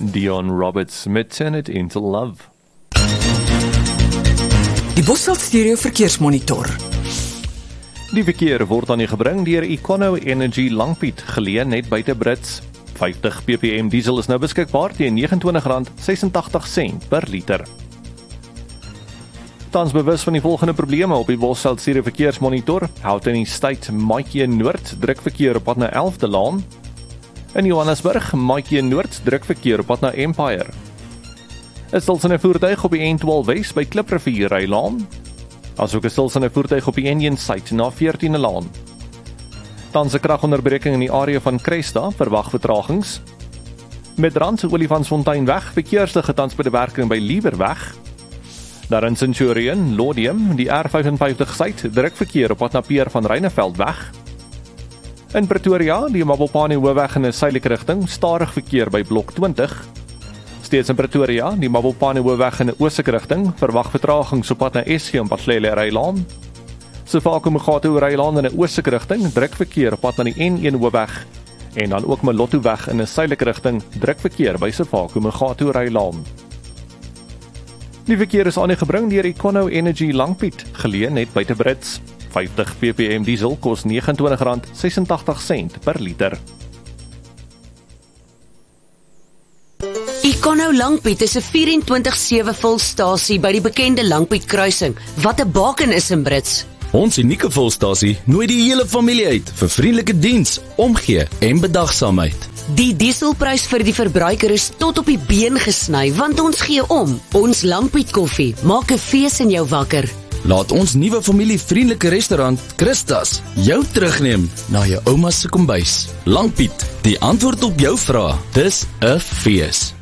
Dion Roberts met Turn It Into Love. Die Bosveld Stereo Verkeersmonitor. Die verkeer word aan u gebring deur Econo Energy Langpiet, geleë net buite Brits. 50 ppm diesel is nou beskikbaar teen R29.86 per liter. Tans bewus van die volgende probleme op die Bosveld Stereo Verkeersmonitor. Houghton Estate, Maatjie Noord, drukverkeer op pad na 11de Laan. In Johannesburg, Maatjie Noord, drukverkeer op pad na Empire. Is stilsynne voertuig op die N12 Wes by Kliprivier Rylaan. Asook is stilsynne voertuig op die N1 Suid na 14de Laan. Tans 'n kragonderbreking in die area van Cresta, verwag vertragings. Midrand, Olifantsfontein weg, verkeerslig tans by die werking by Lieberweg. Daar in Centurion, Lodium, die R55 Suid, drukverkeer op pad na Peer van Ryneveld weg. In Pretoria, die Mabopane Hoofweg in 'n suidelike rigting, stadig verkeer by blok 20. Steeds in Pretoria, die Mabopane Hoofweg in 'n oostelike rigting, verwag vertragings op pad na Esgie en Patlele Rylaan. Sefako-Mokgato Rylaan in 'n oostelike rigting, drukverkeer op pad na die N1 Hoofweg. En dan ook Molotoweg in 'n suidelike rigting, drukverkeer by Sefako-Mokgato Rylaan. Die verkeer is aan u gebring deur Econo Energy Langpiet, geleë net buite Brits. 50 ppm diesel kos R29.86 per liter. Econo Langpiet is 'n 24/7 volstasie by die bekende Langpiet kruising, wat 'n baken is in Brits. Ons unieke volstasie nooi die hele familie uit vir vriendelike diens, omgee en bedagsaamheid. Die dieselprys vir die verbruiker is tot op die been gesny, want ons gee om. Ons Langpiet koffie maak 'n fees in jou wakker. Laat ons nuwe familievriendelike restaurant Christas jou terugneem na jou ouma se kombuis. Langpiet, die antwoord op jou vrae. Dis 'n fees.